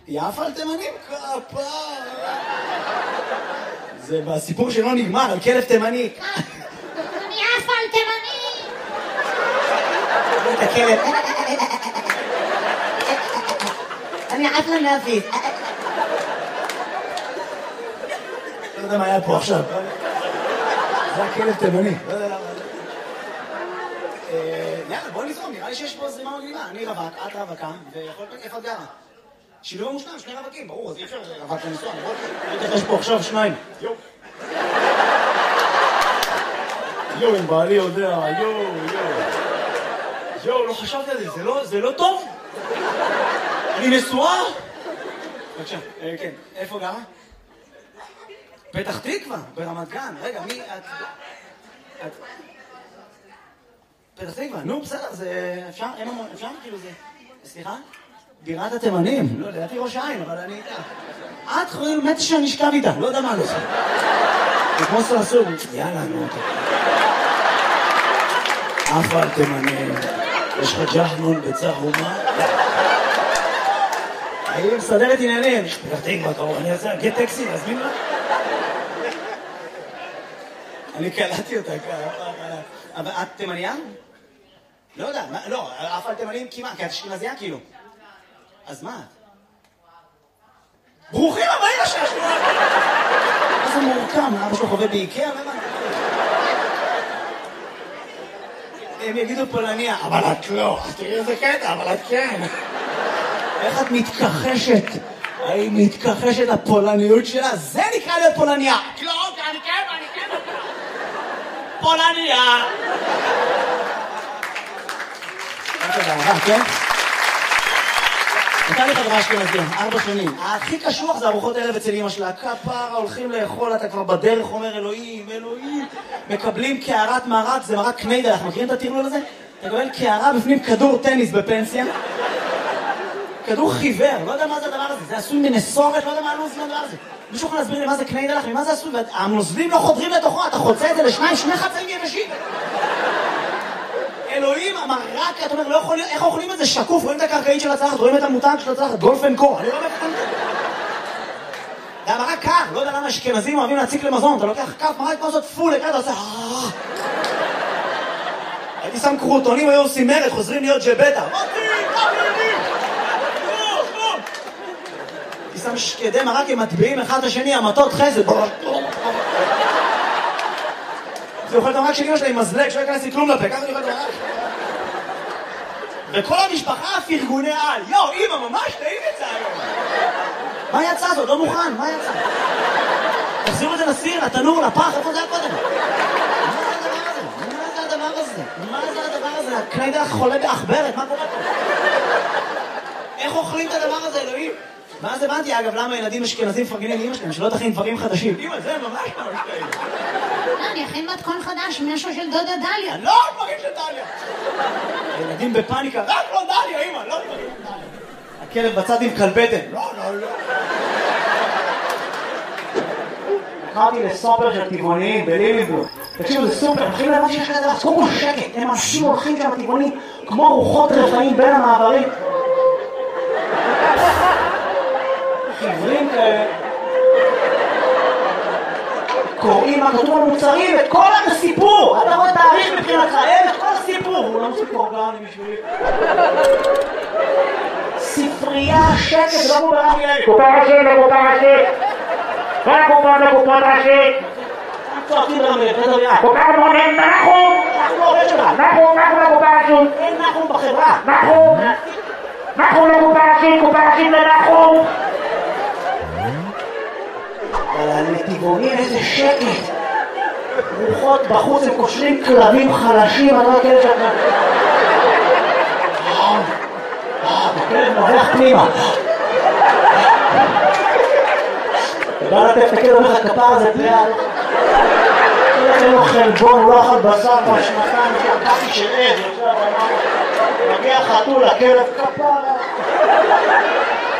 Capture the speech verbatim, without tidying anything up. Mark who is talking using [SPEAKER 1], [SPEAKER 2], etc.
[SPEAKER 1] יעף על תימנים כפר. זה בסיפור שלא נגמר, על כלב תימני.
[SPEAKER 2] אני יעף על תימני.
[SPEAKER 1] את הכלב.
[SPEAKER 2] אני יעף לנאבית.
[SPEAKER 1] לא יודע מה היה פה עכשיו. זה הכלב תימני. לא יודע למה. יאללה, בוא נזרום, נראה לי שיש פה זרימה מגניבה. אני רווק, את רווקה, ויכול להיות איפה את גרה. שילוב המושלם, שני רווקים, ברור, אז אי אפשר רווק לנסוע, נכון? יש פה עכשיו שניים. יו. יו, אם בעלי יודע, יו, יו. יו, לא חשבתי על זה, זה לא טוב? אני נשואה? בבקשה, כן, איפה גרה? פתח תקווה, ברמת גן. רגע, מי את... את... פתח תקווה, נו, בסדר, זה... אפשר? אפשר? כאילו זה... סליחה? בירת התימנים. לא, לדעתי ראש העין, אבל אני... את חברים, מת שאני אשכב איתה, לא יודע מה לא עושה. זה כמו סרסור. יאללה, נו. אף על תימנים. יש לך ג'חנון בצהומה? אני מסדרת עניינים. פתח תקווה, קרוב, אני אעשה, גט טקסי, להזמין לה? אני קלטתי אותה ככה. אבל את תימניה? לא יודע, לא, אף על תימנים כמעט, כי את אשכנזייה כאילו. אז מה? ברוכים הבאים לשעשוע! מה זה מורכם? אבא שלו חווה באיקאה? הם יגידו פולניה, אבל את לא. תראי איזה קטע, אבל את כן. איך את מתכחשת? היא מתכחשת לפולניות שלה? זה נקרא להיות פולניה. לא, אני כן, אני כן. פולניה. כן? הייתה לי חברה אשכנזייה, ארבע שנים. הכי קשוח זה ארוחות ערב אצל אמא שלה. כפרה, הולכים לאכול, אתה כבר בדרך אומר אלוהים, אלוהים. מקבלים קערת מרק, זה מרק קניידל, אנחנו מכירים את הטרלול הזה? אתה מקבל קערה בפנים כדור טניס בפנסיה. כדור חיוור, לא יודע מה זה הדבר הזה. זה עשוי מנסורת, לא יודע מה הלוז מהדבר הזה. מישהו יכול להסביר לי מה זה קניידל, ממה זה עשוי? והנוזלים לא חודרים לתוכו, אתה חוצה את זה לשניים, שני חצאים יבשים. אלוהים, המרק, אתה אומר, לא יכול, איך אוכלים את זה שקוף? רואים את הקרקעית של הצלחת, רואים את המותג של הצלחת, גולף אנד קו, אני לא יודע איך אוכלים את זה. זה המרק קר, לא יודע למה אשכנזים אוהבים להציק למזון, אתה לוקח כף מרק כמו זאת פול, אתה עושה... הייתי שם קרוטונים, היו עושים מרד, חוזרים להיות ג'בטה. הייתי שם שקדי מרק עם מטביעים אחד לשני, המטות חסד. זה אוכל את המרק של אמא שלה עם מזלג, שלא ייכנס לי כלום לפה, ככה אני אוכל את המרק. וכל המשפחה פרגוני על, יו, אמא, ממש טעים יצא היום. מה יצא זאת? לא מוכן, מה יצא? תחזירו את זה לסיר, לתנור, לפח, איפה זה היה קודם? מה זה הדבר הזה? מה זה הדבר הזה? הקניידל חולה באחברת, מה קורה פה? איך אוכלים את הדבר הזה, אלוהים? ואז הבנתי, אגב, למה ילדים אשכנזים מפרגנים לאמא שלהם, שלא תכין דברים חדשים. אמא, זה ממש ממש טעים.
[SPEAKER 2] לא, אני אכין מתכון חדש, משהו של דודה דליה.
[SPEAKER 1] לא, דברים של דליה. ילדים בפאניקה, רק לא דליה, אמא, לא דברים של דליה. הכלב בצד עם כלבטן. לא, לא, לא. קראתי לסופר של טבעוניים בליליבלום. תקשיבו, זה סופר, מתחילים להבין שיש כזה, אז קודם כל שקט, הם אנשים הולכים שם טבעונים כמו רוחות רפאים בין המעברים. חברים כאלה. קוראים מה כתוב על מוצרים, את כל הסיפור. אתה רואה תאריך מבחינתך, אין את כל הסיפור. הוא לא מוסיף אורגני בשבילי. ספרייה, שקט, לא מוברה מילי.
[SPEAKER 3] קופה ראשית, קופה ראשית. כל הקופה לקופה ראשית.
[SPEAKER 1] צועקים ברמד, נדבר יד.
[SPEAKER 3] קופה מונים, נחום.
[SPEAKER 1] אנחנו לא עובד שלך.
[SPEAKER 3] נחום, נחום לקופה ראשית.
[SPEAKER 1] אין נחום בחברה.
[SPEAKER 3] נחום. נחום לקופה ראשית, קופה ראשית לנחום.
[SPEAKER 1] אבל הנתיבונים איזה שקט. רוחות בחוץ, הם קושרים כלבים חלשים, אני לא הכלב שלך. הכלב נובח פנימה. אתה בא לטף את הכלב, אומר לך כפר הזה פליאה. אין לו חלבון, הוא לא אכל בשר בשנתיים, שהקפי של עד, מגיע חתול, הכלב כפרה.